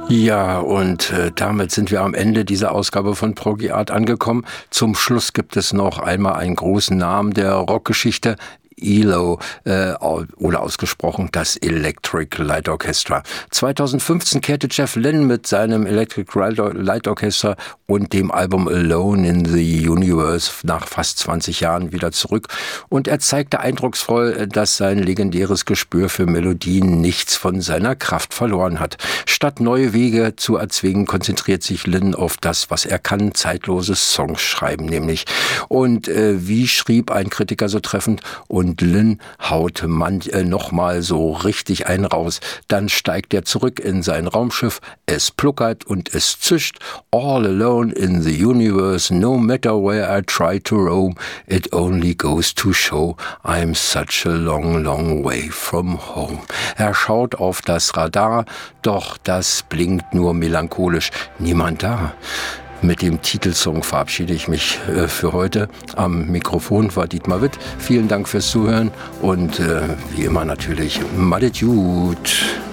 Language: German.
Ja, und damit sind wir am Ende dieser Ausgabe von Proggy Art angekommen. Zum Schluss gibt es noch einmal einen großen Namen der Rockgeschichte. ELO oder ausgesprochen das Electric Light Orchestra. 2015 kehrte Jeff Lynne mit seinem Electric Light Orchestra und dem Album Alone in the Universe nach fast 20 Jahren wieder zurück, und er zeigte eindrucksvoll, dass sein legendäres Gespür für Melodien nichts von seiner Kraft verloren hat. Statt neue Wege zu erzwingen, konzentriert sich Lynne auf das, was er kann, zeitloses Songs schreiben nämlich. Und wie schrieb ein Kritiker so treffend, und Lynne haut nochmal so richtig einen raus. Dann steigt er zurück in sein Raumschiff, es pluckert und es zischt. All alone in the universe, no matter where I try to roam, it only goes to show I'm such a long, long way from home. Er schaut auf das Radar, doch das blinkt nur melancholisch. Niemand da. Mit dem Titelsong verabschiede ich mich für heute. Am Mikrofon war Dietmar Witt. Vielen Dank fürs Zuhören und wie immer natürlich, madet gut.